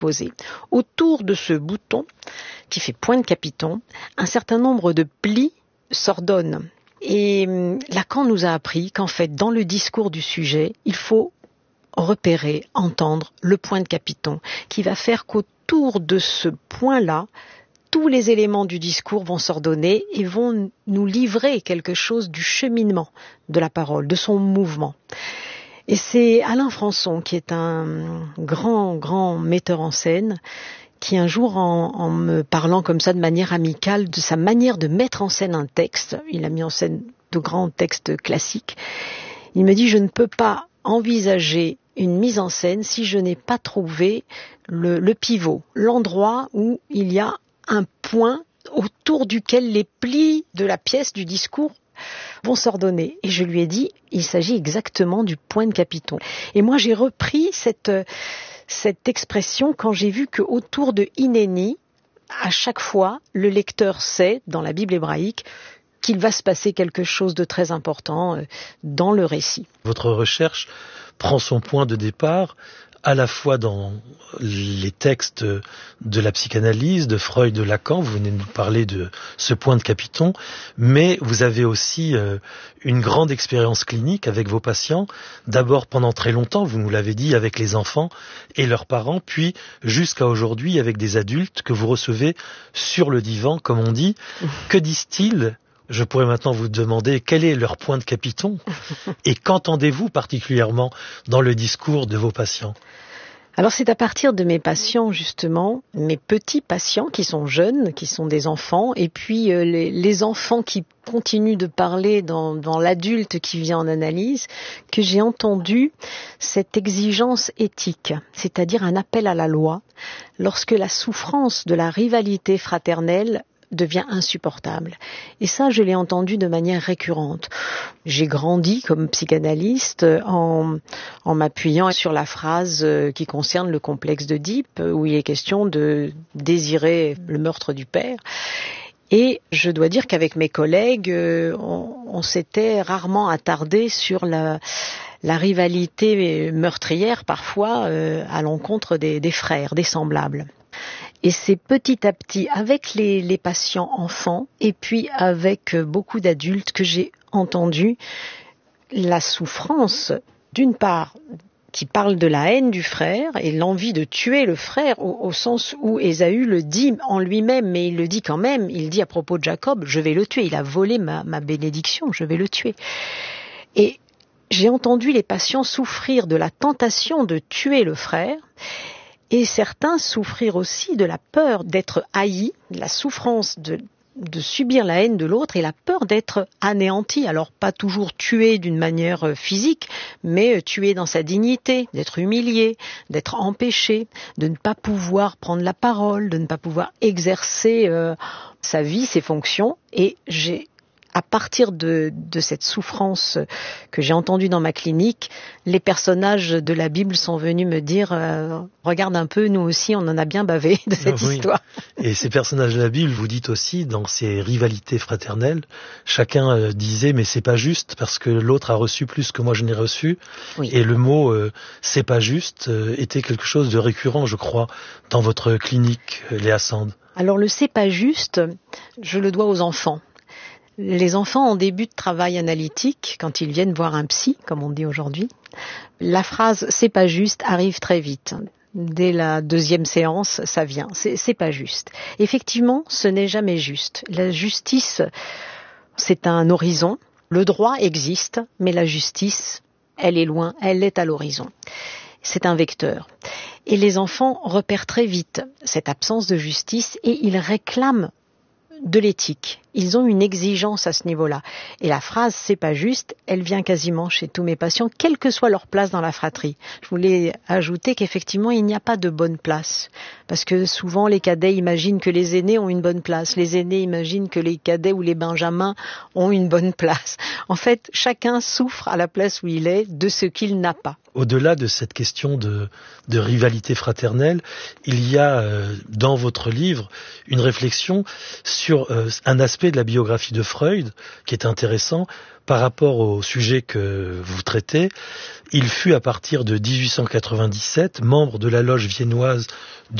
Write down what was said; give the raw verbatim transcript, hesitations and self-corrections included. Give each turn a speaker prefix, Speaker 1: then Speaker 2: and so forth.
Speaker 1: posé. Autour de ce bouton, qui fait point de capiton, un certain nombre de plis s'ordonnent. Et Lacan nous a appris qu'en fait, dans le discours du sujet, il faut repérer, entendre le point de capiton, qui va faire qu'autour de ce point-là, tous les éléments du discours vont s'ordonner et vont nous livrer quelque chose du cheminement de la parole, de son mouvement. Et c'est Alain Françon, qui est un grand, grand metteur en scène, qui un jour, en, en me parlant comme ça de manière amicale, de sa manière de mettre en scène un texte, il a mis en scène de grands textes classiques, il me dit « Je ne peux pas envisager une mise en scène si je n'ai pas trouvé le, le pivot, l'endroit où il y a un point autour duquel les plis de la pièce, du discours, vont s'ordonner. » Et je lui ai dit, il s'agit exactement du point de capiton. Et moi, j'ai repris cette, cette expression quand j'ai vu qu'autour de Hineni, à chaque fois, le lecteur sait, dans la Bible hébraïque, qu'il va se passer quelque chose de très important dans le récit.
Speaker 2: Votre recherche prend son point de départ à la fois dans les textes de la psychanalyse, de Freud, de Lacan, vous venez de nous parler de ce point de capiton, mais vous avez aussi euh, une grande expérience clinique avec vos patients, d'abord pendant très longtemps, vous nous l'avez dit, avec les enfants et leurs parents, puis jusqu'à aujourd'hui avec des adultes que vous recevez sur le divan, comme on dit. Que disent-ils ? Je pourrais maintenant vous demander quel est leur point de capiton et qu'entendez-vous particulièrement dans le discours de vos patients ?
Speaker 1: Alors c'est à partir de mes patients justement, mes petits patients qui sont jeunes, qui sont des enfants, et puis euh, les, les enfants qui continuent de parler dans, dans l'adulte qui vient en analyse, que j'ai entendu cette exigence éthique, c'est-à-dire un appel à la loi, lorsque la souffrance de la rivalité fraternelle devient insupportable. Et ça, je l'ai entendu de manière récurrente. J'ai grandi comme psychanalyste en, en m'appuyant sur la phrase qui concerne le complexe d'Oedipe, où il est question de désirer le meurtre du père. Et je dois dire qu'avec mes collègues, on, on s'était rarement attardé sur la, la rivalité meurtrière, parfois, euh, à l'encontre des, des frères, des semblables. Et c'est petit à petit, avec les, les patients enfants et puis avec beaucoup d'adultes, que j'ai entendu la souffrance, d'une part, qui parle de la haine du frère et l'envie de tuer le frère, au, au sens où Ésaü le dit en lui-même, mais il le dit quand même, il dit à propos de Jacob, je vais le tuer, il a volé ma, ma bénédiction, je vais le tuer. Et j'ai entendu les patients souffrir de la tentation de tuer le frère, et certains souffrir aussi de la peur d'être haïs, la souffrance de, de subir la haine de l'autre et la peur d'être anéanti. Alors pas toujours tué d'une manière physique, mais tué dans sa dignité, d'être humilié, d'être empêché, de ne pas pouvoir prendre la parole, de ne pas pouvoir exercer euh, sa vie, ses fonctions. Et j'ai à partir de, de cette souffrance que j'ai entendue dans ma clinique, les personnages de la Bible sont venus me dire euh, « Regarde un peu, nous aussi, on en a bien bavé de cette
Speaker 2: oui.
Speaker 1: histoire. »
Speaker 2: Et ces personnages de la Bible, vous dites aussi, dans ces rivalités fraternelles, chacun euh, disait « Mais c'est pas juste, parce que l'autre a reçu plus que moi je n'ai reçu. Oui. » Et le mot euh, « c'est pas juste euh, » était quelque chose de récurrent, je crois, dans votre clinique, euh, Léa Sand.
Speaker 1: Alors le « c'est pas juste », je le dois aux enfants. Les enfants, en début de travail analytique, quand ils viennent voir un psy, comme on dit aujourd'hui, la phrase « c'est pas juste » arrive très vite. Dès la deuxième séance, ça vient. C'est, c'est pas juste. Effectivement, ce n'est jamais juste. La justice, c'est un horizon. Le droit existe, mais la justice, elle est loin, elle est à l'horizon. C'est un vecteur. Et les enfants repèrent très vite cette absence de justice et ils réclament de l'éthique. Ils ont une exigence à ce niveau-là. Et la phrase « c'est pas juste », elle vient quasiment chez tous mes patients, quelle que soit leur place dans la fratrie. Je voulais ajouter qu'effectivement, il n'y a pas de bonne place. Parce que souvent, les cadets imaginent que les aînés ont une bonne place. Les aînés imaginent que les cadets ou les benjamins ont une bonne place. En fait, chacun souffre à la place où il est de ce qu'il n'a pas.
Speaker 2: Au-delà de cette question de, de rivalité fraternelle, il y a euh, dans votre livre une réflexion sur euh, un aspect aspect de la biographie de Freud qui est intéressant par rapport au sujet que vous traitez. Il fut à partir de dix-huit cent quatre-vingt-dix-sept membre de la loge viennoise